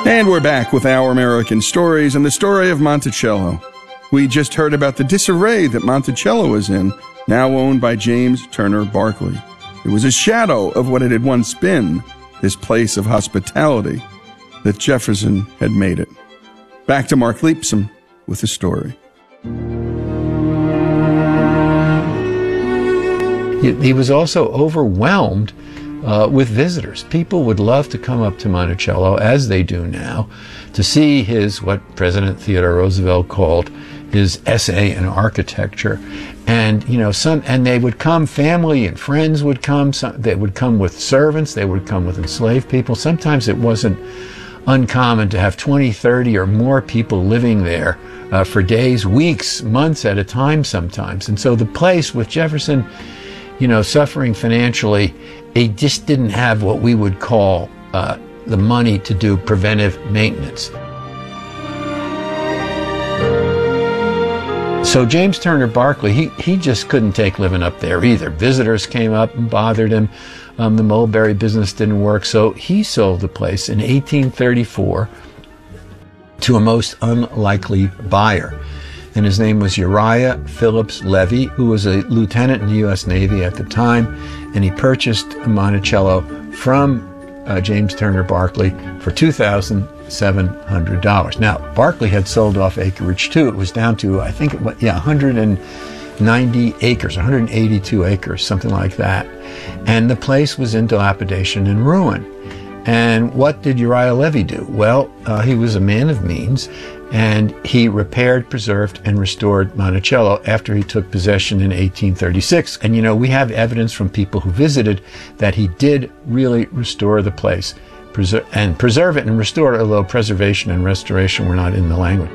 And we're back with Our American Stories and the story of Monticello. We just heard about the disarray that Monticello is in, now owned by James Turner Barclay. It was a shadow of what it had once been, this place of hospitality that Jefferson had made it. Back to Mark Leipsam with the story. He was also overwhelmed with visitors. People would love to come up to Monticello, as they do now, to see his, what President Theodore Roosevelt called his essay in architecture. And, you know, and they would come, family and friends would come, they would come with servants, they would come with enslaved people. Sometimes it wasn't uncommon to have 20, 30 or more people living there for days, weeks, months at a time sometimes. And so the place, with Jefferson, you know, suffering financially, he just didn't have what we would call the money to do preventive maintenance. So James Turner Barclay, he just couldn't take living up there either. Visitors came up and bothered him. The mulberry business didn't work, so he sold the place in 1834 to a most unlikely buyer. And his name was Uriah Phillips Levy, who was a lieutenant in the U.S. Navy at the time, and he purchased Monticello from James Turner Barclay for $2,700. Now, Barclay had sold off acreage too. It was down to, I think, 190 acres, 182 acres, something like that. And the place was in dilapidation and ruin. And what did Uriah Levy do? Well, he was a man of means, and he repaired, preserved, and restored Monticello after he took possession in 1836. And, you know, we have evidence from people who visited that he did really restore the place, preserve it and restore it, although preservation and restoration were not in the language.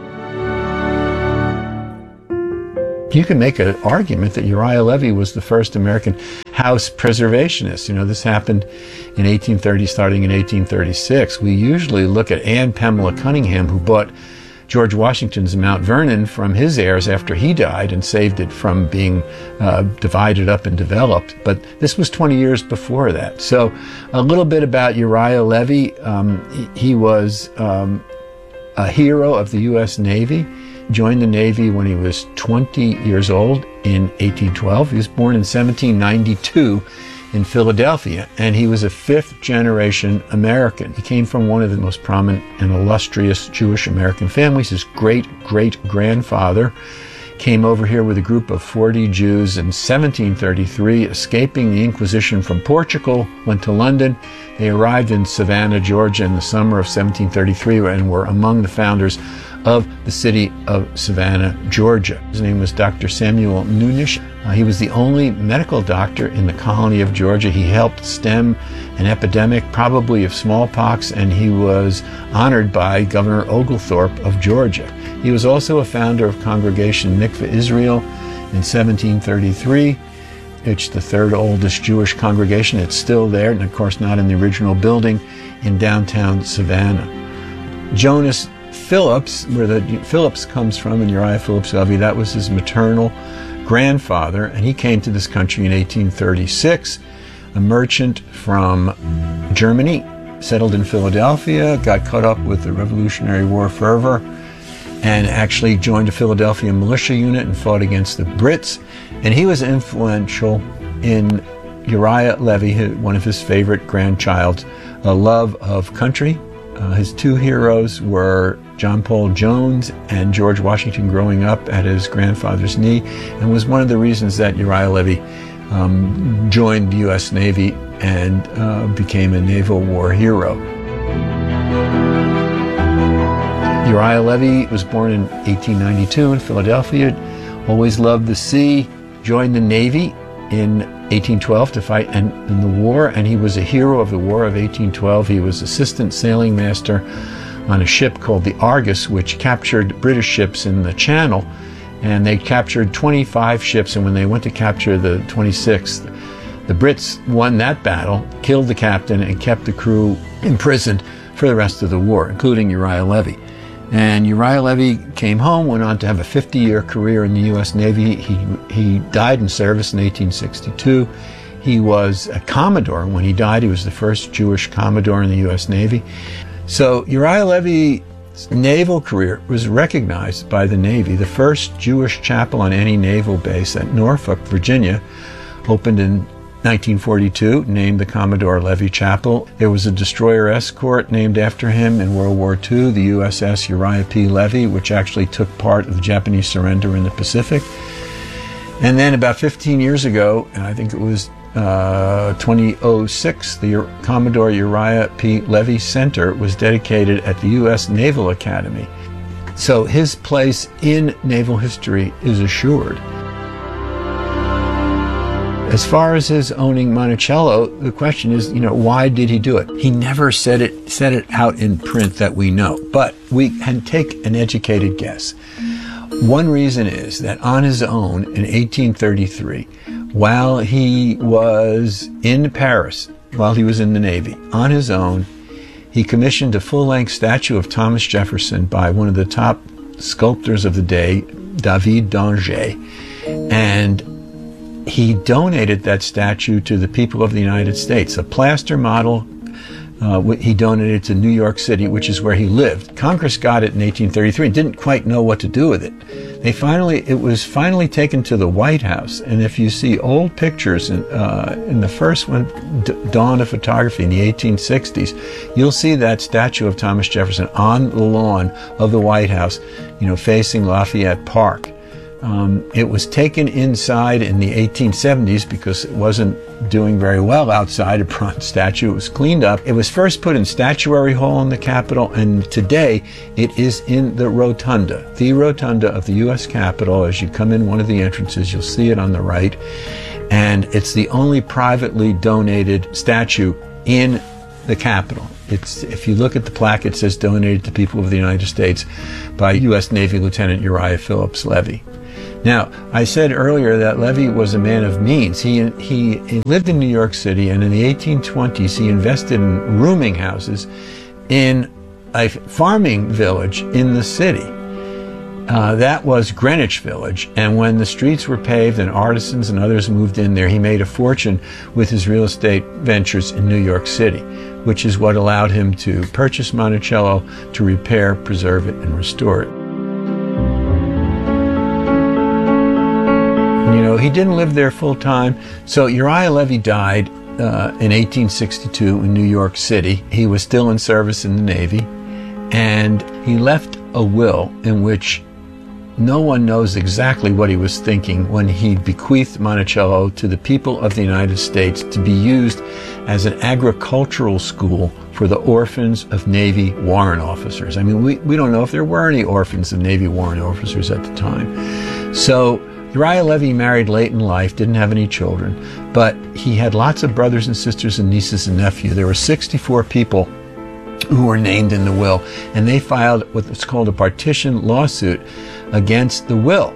You can make an argument that Uriah Levy was the first American house preservationist. You know, this happened in 1830, starting in 1836. We usually look at Anne Pamela Cunningham, who bought George Washington's Mount Vernon from his heirs after he died and saved it from being divided up and developed. But this was 20 years before that. So a little bit about Uriah Levy. He was a hero of the U.S. Navy. Joined the Navy when he was 20 years old in 1812. He was born in 1792 in Philadelphia, and he was a fifth-generation American. He came from one of the most prominent and illustrious Jewish American families. His great-great-grandfather came over here with a group of 40 Jews in 1733, escaping the Inquisition from Portugal, went to London. They arrived in Savannah, Georgia in the summer of 1733 and were among the founders of the city of Savannah, Georgia. His name was Dr. Samuel Nunish. He was the only medical doctor in the colony of Georgia. He helped stem an epidemic, probably of smallpox, and he was honored by Governor Oglethorpe of Georgia. He was also a founder of Congregation Mikveh Israel in 1733. It's the third oldest Jewish congregation. It's still there, and of course not in the original building in downtown Savannah. Jonas Phillips, where the Phillips comes from, and Uriah Phillips Levy, that was his maternal grandfather, and he came to this country in 1836, a merchant from Germany, settled in Philadelphia, got caught up with the Revolutionary War fervor, and actually joined a Philadelphia militia unit and fought against the Brits. And he was influential in Uriah Levy, one of his favorite grandchild's, a love of country. His two heroes were John Paul Jones and George Washington, growing up at his grandfather's knee, and was one of the reasons that Uriah Levy joined the U.S. Navy and became a Naval War hero. Uriah Levy was born in 1892 in Philadelphia, always loved the sea, joined the Navy in 1812 to fight in the war, and he was a hero of the War of 1812. He was assistant sailing master on a ship called the Argus, which captured British ships in the Channel, and they captured 25 ships, and when they went to capture the 26th, the Brits won that battle, killed the captain, and kept the crew imprisoned for the rest of the war, including Uriah Levy. And Uriah Levy came home, went on to have a 50-year career in the U.S. Navy. He died in service in 1862. He was a Commodore. When he died, he was the first Jewish Commodore in the U.S. Navy. So Uriah Levy's naval career was recognized by the Navy. The first Jewish chapel on any naval base at Norfolk, Virginia, opened in 1942, named the Commodore Levy Chapel. There was a destroyer escort named after him in World War II, the USS Uriah P. Levy, which actually took part of the Japanese surrender in the Pacific. And then about 15 years ago, and I think it was 2006, the Commodore Uriah P. Levy Center was dedicated at the U.S. Naval Academy. So his place in naval history is assured. As far as his owning Monticello, the question is, why did he do it? He never said it out in print that we know, but we can take an educated guess. One reason is that on his own in 1833, while he was in Paris, while he was in the Navy, on his own, he commissioned a full-length statue of Thomas Jefferson by one of the top sculptors of the day, David d'Angers, and he donated that statue to the people of the United States. A plaster model he donated to New York City, which is where he lived. Congress got it in 1833 and didn't quite know what to do with it. It was finally taken to the White House. And if you see old pictures in the first one, dawn of photography in the 1860s, you'll see that statue of Thomas Jefferson on the lawn of the White House, facing Lafayette Park. It was taken inside in the 1870s because it wasn't doing very well outside, a bronze statue. It was cleaned up. It was first put in Statuary Hall in the Capitol, and today it is in the rotunda of the U.S. Capitol. As you come in one of the entrances, you'll see it on the right, and it's the only privately donated statue in the Capitol. If you look at the plaque, it says donated to people of the United States by U.S. Navy Lieutenant Uriah Phillips Levy. Now, I said earlier that Levy was a man of means. He lived in New York City, and in the 1820s, he invested in rooming houses in a farming village in the city. That was Greenwich Village, and when the streets were paved and artisans and others moved in there, he made a fortune with his real estate ventures in New York City, which is what allowed him to purchase Monticello, to repair, preserve it, and restore it. He didn't live there full time. So Uriah Levy died in 1862 in New York City. He was still in service in the Navy, and he left a will in which no one knows exactly what he was thinking when he bequeathed Monticello to the people of the United States to be used as an agricultural school for the orphans of Navy warrant officers. I mean, we don't know if there were any orphans of Navy warrant officers at the time. So Uriah Levy married late in life, didn't have any children, but he had lots of brothers and sisters and nieces and nephews. There were 64 people who were named in the will, and they filed what's called a partition lawsuit against the will.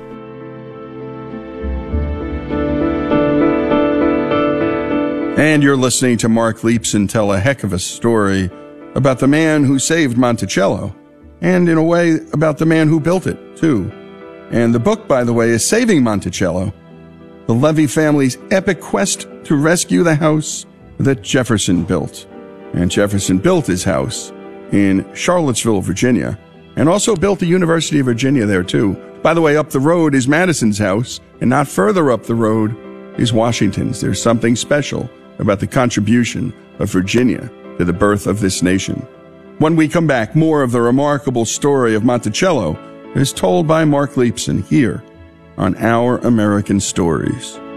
And you're listening to Mark Leipson tell a heck of a story about the man who saved Monticello, and in a way about the man who built it, too. And the book, by the way, is Saving Monticello, the Levy family's epic quest to rescue the house that Jefferson built. And Jefferson built his house in Charlottesville, Virginia, and also built the University of Virginia there, too. By the way, up the road is Madison's house, and not further up the road is Washington's. There's something special about the contribution of Virginia to the birth of this nation. When we come back, more of the remarkable story of Monticello is told by Mark Leipson here on Our American Stories.